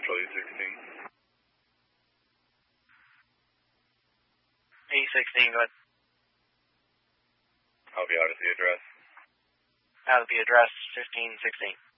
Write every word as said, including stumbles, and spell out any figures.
Central E sixteen. E sixteen, go ahead. I'll be out at the address. Out of the address, fifteen sixteen.